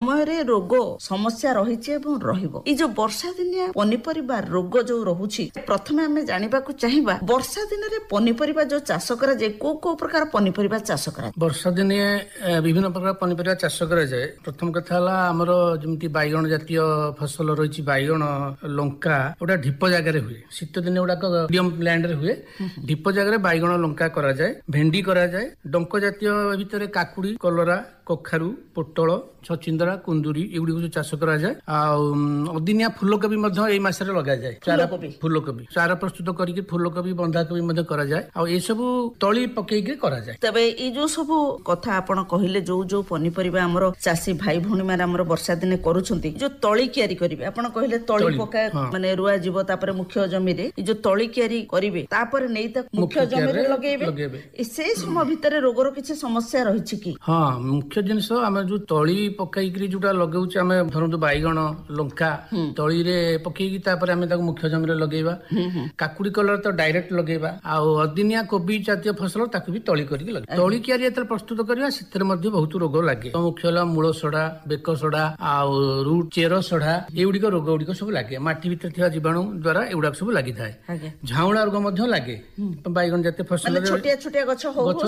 ସମୟରେ ରୋଗ ସମସ୍ୟା ରହିଛି ଏବଂ ରହିବ। ଏଇ ଯୋଉ ବର୍ଷା ଦିନିଆ ପନିପରିବା ରୋଗ ଯୋଉ ରହୁଛି, ପ୍ରଥମେ ଆମେ ଜାଣିବାକୁ ଚାହିଁବା ବର୍ଷା ଦିନରେ ପନିପରିବା ଯୋଉ ଚାଷ କରାଯାଏ କୋଉ କୋଉ ପ୍ରକାର ପନିପରିବା ଚାଷ କରାଯାଏ? ବର୍ଷା ଦିନେ ବିଭିନ୍ନ ପ୍ରକାର ପନିପରିବା ଚାଷ କରାଯାଏ। ପ୍ରଥମ କଥା ହେଲା ଆମର ଯେମିତି ବାଇଗଣ ଜାତୀୟ ଫସଲ ରହିଛି, ବାଇଗଣ, ଲଙ୍କା, ଗୋଟା ଢିପ ଜାଗାରେ ହୁଏ। ଶୀତ ଦିନେ ଗୁଡାକ ମିଡିୟମ ଲ୍ୟାଣ୍ଡରେ ହୁଏ। ଢିପ ଜାଗାରେ ବାଇଗଣ, ଲଙ୍କା କରାଯାଏ, ଭେଣ୍ଡି କରାଯାଏ। ଡଙ୍କ ଜାତୀୟ ଭିତରେ କାକୁଡି, କଲରା, କଖାରୁ, ପୋଟଳ, ଛଚିନ୍ଦ୍ରା, କୁନ୍ଦୁରି ଏଗୁଡିକୁ ସବୁ ଚାଷ କରାଯାଏ। ଆଉ ଅଦିନିଆ ଫୁଲକୋବି ମଧ୍ୟ ଏଇ ମାସରେ ଲଗାଯାଏ। ଫୁଲକୋବି ଚାରା ପ୍ରସ୍ତୁତ କରିକି ଫୁଲକୋବି, ବନ୍ଧାକୋବି ମଧ୍ୟ କରାଯାଏ। ଆଉ ଏସବୁ ତଳି ପକେଇକି କରାଯାଏ। ତେବେ ଏଇ ଯୋଉ ସବୁ କଥା ଆପଣ କହିଲେ, ଯୋଉ ଯୋଉ ପନିପରିବା ଆମର ଚାଷୀ ଭାଇ ଭଉଣୀ ମାନେ ଆମର ବର୍ଷା ଦିନେ କରୁଛନ୍ତି, ଯୋଉ ତଳି କିଆରି କରିବେ, ଆପଣ କହିଲେ ତଳି ପକା ମାନେ ରୁଆ ଯିବ, ତାପରେ ମୁଖ୍ୟ ଜମିରେ ଏଇ ଯୋଉ ତଳି କିଆରି କରିବେ, ତାପରେ ନେଇ ତାକୁ ମୁଖ୍ୟ ଜମିରେ ଲଗେଇବେ। ସେଇ ସମୟ ଭିତରେ ରୋଗର କିଛି ସମସ୍ୟା ରହିଛି କି? ହଁ, ମୁଖ୍ୟ ଜିନିଷ ଆମେ ଯୋଉ ତଳି ପକେଇକି ଯୋଉଟା ଲଗାଉଛେ, ଆମେ ଧରନ୍ତୁ ବାଇଗଣ, ଲଙ୍କା ତଳିରେ ପକେଇକି ତାପରେ ଆମେ ତାକୁ ମୁଖ୍ୟ ଜମିରେ ଲଗେଇବା। କାକୁଡି, କଲରା ତ ଡାଇରେକ୍ଟ ଲଗେଇବା। ଆଉ ଅଦିନିଆ କୋବି ଜାତୀୟ ଫସଲ ତାକୁ ବି ତଳି କରିକି ଲଗେଇବା। ତଳି କିଆରି ଯେତେବେଳେ ପ୍ରସ୍ତୁତ କରିବା, ସେଥିରେ ମଧ୍ୟ ବହୁତ ରୋଗ ଲାଗେ। ମୁଖ୍ୟ ହେଲା ମୂଳ ସଢା, ବେକ ସଢା, ଆଉ ରୁଟ ଚେର ସଢା, ଏଗୁଡିକ ରୋଗ ଗୁଡିକ ସବୁ ଲାଗେ। ମାଟି ଭିତରେ ଥିବା ଜୀବାଣୁ ଦ୍ଵାରା ଏଗୁଡାକ ସବୁ ଲାଗିଥାଏ। ଝାଉଁଳା ରୋଗ ମଧ୍ୟ ଲାଗେ ବାଇଗଣ ଜାତୀୟ ଫସଲରେ। ଛୋଟିଆ ଛୋଟିଆ ଗଛ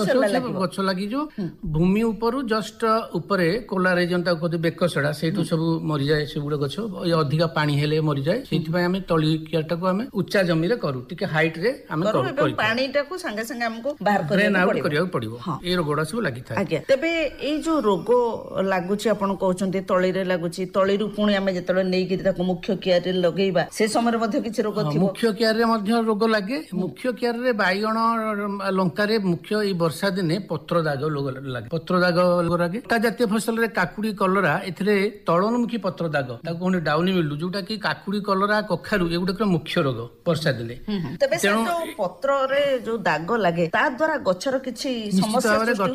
ଲାଗିଯିବ। ଭୂମି ଉପରୁ ଜଷ୍ଟ ଉପରେ କୋଲାରେ ଯେନ୍ତା ବେକ ସଢା, ସେଇଠୁ ସବୁ ମରିଯାଏ। ସେଗୁଡା ଗଛ ଅଧିକା ପାଣି ହେଲେ ମରିଯାଏ। ସେଇଥିପାଇଁ ଆମେ ତଳି କିଆରିଟାକୁ ଆମେ ଉଚ୍ଚା ଜମିରେ କରୁ, ଟିକେ ହାଇଟ ରେ ଆମେ ପାଣିଟାକୁ ସାଙ୍ଗେ ସାଙ୍ଗେ ଆମକୁ ବାହାର କରିବାକୁ ପଡିବ। ଏଇ ରୋଗଟା ସବୁ ଲାଗିଥାଏ। ଆଜ୍ଞା। ତେବେ ଏଇ ଯୋଉ ରୋଗ ଲାଗୁଛି, ଆପଣ କହୁଛନ୍ତି ତଳିରେ ଲାଗୁଛି, ତଳିରୁ ପୁଣି ଆମେ ଯେତେବେଳେ ନେଇକି ତାକୁ ମୁଖ୍ୟ କିଆରିରେ ଲଗେଇବା, ସେ ସମୟରେ ମଧ୍ୟ କିଛି ରୋଗ ଥିବ? ମୁଖ୍ୟ କିଆରିରେ ମଧ୍ୟ ରୋଗ ଲାଗେ। ମୁଖ୍ୟ କିଆରିରେ ବାଇଗଣ, ଲଙ୍କାରେ ମୁଖ୍ୟ ଏଇ ବର୍ଷା ଦିନେ ପତ୍ର ଦାଗ ଲାଗେ। ପତ୍ର ଦାଗ ଲାଗେ। ତା ଜାତୀୟ ଫସଲରେ କାକୁଡି, କଲରା, ଏଥିରେ ତଳନୁମୁଖୀ ପତ୍ର ଦାଗ, ତାକୁ କୁହନ୍ତି ଡାଉନି ମିଲ୍ଡୁ, ଯୋଉଟା କି କାକୁଡି, କଲରା, କଖାରୁ ଏଗୁଡିକ ମୁଖ୍ୟ ରୋଗ ବର୍ଷା ଦିନେ। ତେବେ ଯୋଉ ପତ୍ରରେ ଯୋଉ ଦାଗ ଲାଗେ, ତା ଦ୍ଵାରା ଗଛର କିଛି ସମସ୍ୟା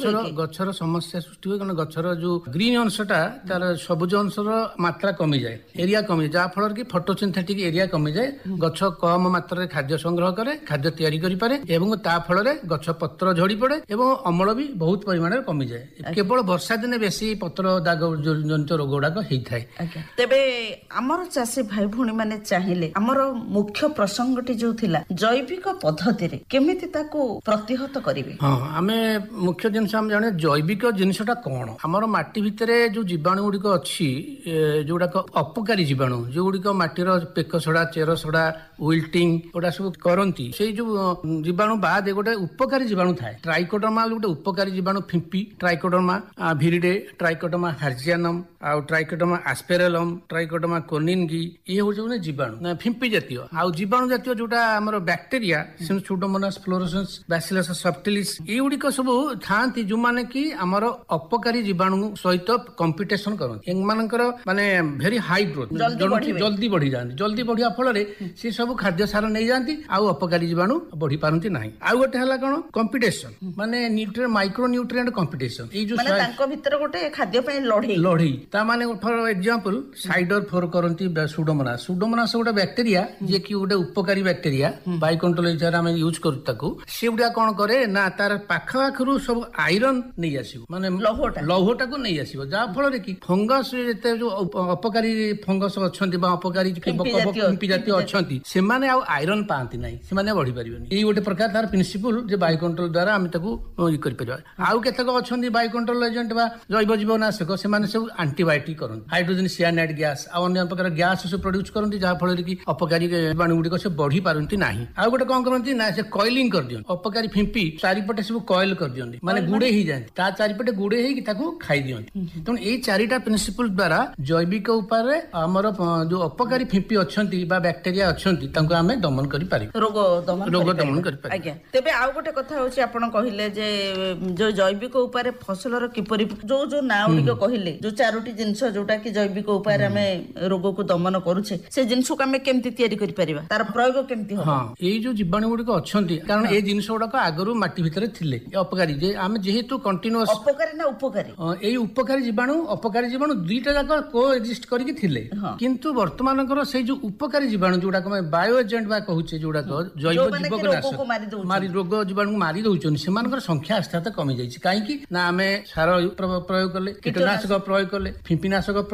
ଗଛର ସମସ୍ୟା ସୃଷ୍ଟି ହୁଏ। କାରଣ ଗଛର ଯୋଉ ଗ୍ରୀନ ଅଂଶଟା, ତାର ସବୁଜ ଅଂଶର ମାତ୍ରା କମିଯାଏ, ଏରିଆ କମିଯାଏ, ଯାହା ଫଳରେ କି ଫଟୋସିନ୍ଥେଟିକ୍ ଏରିଆ କମିଯାଏ। ଗଛ କମ ମାତ୍ରାରେ ଖାଦ୍ୟ ସଂଗ୍ରହ କରେ, ଖାଦ୍ୟ ତିଆରି କରିପାରେ, ଏବଂ ତା ଫଳରେ ଗଛ ପତ୍ର ଝଡି ପଡେ ଏବଂ ଅମଳ ବି ବହୁତ ପରିମାଣରେ କମିଯାଏ। କେବଳ ବର୍ଷା ଦିନେ ବେଶୀ ପତ୍ର ଦାଗ ଜନିତ ରୋଗ ଗୁଡାକ ହେଇଥାଏ। ତେବେ ଆମର ଚାଷୀ ଭାଇ ଭଉଣୀ ମାନେ ଚାହିଁଲେ, ଆମର ମୁଖ୍ୟ ପ୍ରସଙ୍ଗଟି ଯୋଉ ଥିଲା ଜୈବିକ ପଦ୍ଧତିରେ କେମିତି ତାକୁ ପ୍ରତିହତ କରିବେ? ହଁ, ଆମେ ମୁଖ୍ୟ ଜିନିଷ ଆମେ ଜାଣେ ଜୈବିକ ଜିନିଷଟା କଣ। ଆମର ମାଟି ଭିତରେ ଯୋଉ ଜୀବାଣୁ ଗୁଡିକ ଅଛି, ଯୋଉଗୁଡାକ ଅପକାରୀ ଜୀବାଣୁ, ଯୋଉଗୁଡିକ ମାଟିର ପେକ ସଢା, ଚେର ସଢା, ୱିଲ୍ଟିଂ ଏଗୁଡା ସବୁ କରନ୍ତି, ସେଇ ଯୋଉ ଜୀବାଣୁ ବାଦ ଗୋଟେ ଉପକାରୀ ଜୀବାଣୁ ଥାଏ। ଟ୍ରାଇକୋଡର୍ମା ଗୋଟେ ଉପକାରୀ ଜୀବାଣୁ, ଫିମ୍ପି, ଟ୍ରାଇକୋଡର୍ମା ଭିରିଡେ, ଟ୍ରାଇକୋଡର୍ମା ହାର୍ଜିଆନମ୍, ଆଉ ଟ୍ରାଇକୋଡର୍ମା ଆସ୍ପେରେଲମ୍, ଟ୍ରାଇକୋଡର୍ମା କୋନିନ୍ଗି, ଇଏ ହଉଛି ଜୀବାଣୁ, ଫିମ୍ପି ଜାତୀୟ। ଆଉ ଜୀବାଣୁ ଜାତୀୟ ଯୋଉଟା ଆମର ବ୍ୟାକ୍ଟେରିଆ, ସୁଡୋମୋନାସ୍ ଫ୍ଲୋରୋସେନ୍ସ, ବ୍ୟାସିଲସ୍ ସବଟିଲିସ୍, ଏଗୁଡିକ ସବୁ ଥାଆନ୍ତି, ଯୋଉମାନେ କି ଆମର ଅପକାରୀ ଜୀବାଣୁ ସହିତ କମ୍ପିଟିସନ କରନ୍ତି। ଏମାନଙ୍କର ମାନେ ଭେରି ହାଇ ଗ୍ରୋଥ, ଜଲ୍ଦି ବଢିଯାଆନ୍ତି। ଜଲ୍ଦି ବଢିବା ଫଳରେ ସେ ସବୁ ଖାଦ୍ୟ ସାର ନେଇଯାଆନ୍ତି, ଆଉ ଅପକାରୀ ଜୀବାଣୁ ବଢି ପାରନ୍ତି ନାହିଁ। ଆଉ ଗୋଟେ ହେଲା କଣ, କମ୍ପିଟିସନ, ମାନେ ମାଇକ୍ରୋ ନ୍ୟୁଟ୍ରିଏଣ୍ଟ କମ୍ପିଟିସନ। ଏଇ ଯୋଉ ତାଙ୍କ ଭିତରେ ଗୋଟେ ଖାଦ୍ୟ ପାଇଁ ଲଢେଇ, ତା ମାନେ ଫର ଏକ୍ସାମ୍ପଲ ସାଇଡର ଫୋର କରନ୍ତି ସୁଡୋମୋନାସ୍। ସୁଡୋମୋନାସ୍ ଗୋଟେ ବ୍ୟାକ୍ଟେରିଆ, ଯିଏ କି ଗୋଟେ ଉପକାରୀ ବ୍ୟାକ୍ଟେରିଆ, ବାୟୁ କଣ୍ଟ୍ରୋଲ ହିସାବରେ ଆମେ ୟୁଜ କରୁ ତାକୁ। ସେଗୁଡା କଣ କରେ ନା, ତାର ପାଖରୁ ସବୁ ଆଇରନ୍ ନେଇ ଆସିବ, ମାନେ ଲୌହଟାକୁ ନେଇ ଆସିବ, ଯାହା ଫଳରେ କି ଫଙ୍ଗସ, ଯେତେ ଯୋଉ ଅପକାରୀ ଫଙ୍ଗସ ଅଛନ୍ତି ବା ଅପକାରୀ ଫିମ୍ପି ଜାତୀୟ ଅଛନ୍ତି, ସେମାନେ ଆଉ ଆଇରନ୍ ପାଆନ୍ତି ନାହିଁ, ସେମାନେ ବଢି ପାରିବେନି। ଏଇ ଗୋଟେ ପ୍ରକାର ତାର ପ୍ରିନ୍ସିପଲ, ଯେ ବାୟୁ କଣ୍ଟ୍ରୋଲ ଦ୍ଵାରା ଆମେ ତାକୁ ଇଏ କରିପାରିବା। ଆଉ କେତେକ ଅଛନ୍ତି ବାୟୁ କଣ୍ଟ୍ରୋଲ ଏଜେଣ୍ଟ ବା ଜୈବ ଜୀବନାଶକ, ସେମାନେ ସବୁ ଆଣ୍ଟିବାୟୋଟିକ କରନ୍ତି, ହାଇଡ୍ରୋଜେନ ସିଆନାଇଡ୍ ଗ୍ୟାସ ଆଉ ଅନ୍ୟ ପ୍ରକାର ଗ୍ୟାସ ସବୁ ପ୍ରଡ୍ୟୁସ କରନ୍ତି, ଯାହା ଫଳରେ କି ଅପକାରୀ ଜୀବାଣୁ ଗୁଡିକ ସେ ବଢି ପାରନ୍ତି ନାହିଁ। ଆଉ ଗୋଟେ କଣ କରନ୍ତି ନା, ସେ କଏଲିଂ କରିଦିଅନ୍ତି। ଅପକାରୀ ଫିମ୍ପି ଚାରିପଟେ ସବୁ କଏଲ କରିଦିଅନ୍ତି, ମାନେ ଗୁଡେଇ ହେଇଯାନ୍ତି, ତା ଚାରିପଟେ ଗୁଡେଇ ହେଇକି ତାକୁ ଖାଇ ଦିଅନ୍ତି। ତେଣୁ ଏଇ ଚାରିଟା ପ୍ରିନ୍ସିପଲ ଦ୍ଵାରା ଜୈବିକ ଉପାୟରେ ଆମର ଯୋଉ ଅପକାରୀ ଫିମ୍ପି ଅଛନ୍ତି ବା ବ୍ୟାକ୍ଟେରିଆ ଅଛନ୍ତି, ତାଙ୍କୁ ଆମେ ଦମନ କରିପାରିବା, ରୋଗ ଦମନ କରିପାରିବା। ଆଜ୍ଞା। ତେବେ ଆଉ ଗୋଟେ କଥା ହଉଛି, ଆପଣ କହିଲେ ଯେ ଯୋଉ ଜୈବିକ ଉପାୟରେ ଫସଲର କିପରି, ଯୋଉ ନାଁ ଗୁଡିକ କହିଲେ, ଯୋଉ ଚାରୋଟି ଜିନିଷ ଯୋଉଟା କି ଜୈବିକ ଉପାୟରେ ଆମେ ରୋଗକୁ ଦମନ କରୁଛେ, ସେ ଜିନିଷକୁ ଆମେ କେମିତି ତିଆରି କରିପାରିବା, ତାର ପ୍ରୟୋଗ କେମିତି ହବ? ଏଇ ଯୋଉ ଜୀବାଣୁ ଗୁଡିକ ଅଛନ୍ତି, କାରଣ ଏଇ ଜିନିଷ ଗୁଡାକ ଆଗରୁ ମାଟି ଭିତରେ ଥିଲେ ଅପକାରୀ, ଯେ ଆମେ ଯେହେତୁ କଣ୍ଟିନ୍ୟୁଅସ ଅପକାରୀ ନା ଉପକାରୀ, ଏଇ ଉପକାରୀ ଜୀବାଣୁ ଅପକାରୀ ଜୀବାଣୁ ଦୁଇଟା ଯାକ କୋ ଏକ୍ଜିଷ୍ଟ କରିକି ଥିଲେ। କିନ୍ତୁ ବର୍ତ୍ତମାନଙ୍କର ସେଇ ଯୋଉ ଉପକାରୀ ଜୀବାଣୁ ଯୋଉଟାକ ଆମେ ବାୟୋ ଏଜେଣ୍ଟ ବା କହୁଛେ, ଯୋଉଟାକ ଜୈବ ଜୀବକନାଶକ ରୋଗ ଜୀବାଣୁକୁ ମାରି ଦଉଛନ୍ତି, ସେମାନଙ୍କର ସଂଖ୍ୟା ଆସ୍ତେ ଆସ୍ତେ କମି ଯାଇଛି। କାହିଁକି ନା ଆମେ ସାର ପ୍ରୟୋଗ କଲେ, କୀଟନାଶକ ପ୍ରୟୋଗ କଲେ, ଫିମ୍ପିନାଶକ